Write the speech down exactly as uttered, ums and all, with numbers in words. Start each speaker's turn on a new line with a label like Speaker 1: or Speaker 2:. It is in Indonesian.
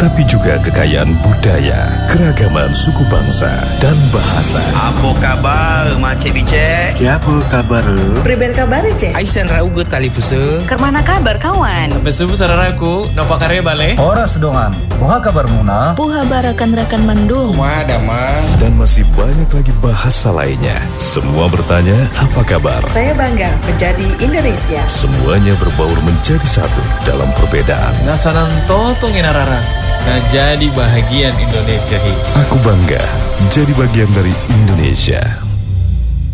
Speaker 1: tapi juga kekayaan budaya, keragaman suku bangsa, dan bahasa.
Speaker 2: Apa kabar, Mace Bice?
Speaker 3: Siapa kabar?
Speaker 4: Priben kabar, Ce?
Speaker 2: Aisan rauget kali fuse.
Speaker 5: Kermana kabar, kawan?
Speaker 6: Besubu sararaku, nopo karya bale?
Speaker 7: Horas dongan, buha kabar muna?
Speaker 8: Puha barakan-rakan mendung.
Speaker 2: Kumada mah.
Speaker 1: Dan masih banyak lagi bahasa lainnya. Semua bertanya, apa kabar?
Speaker 4: Saya bangga menjadi Indonesia.
Speaker 1: Semuanya berbaur menjadi satu dalam perbedaan.
Speaker 6: Nasanan totong inarara. Nah jadi bahagian Indonesia hi.
Speaker 1: Aku bangga jadi bagian dari Indonesia.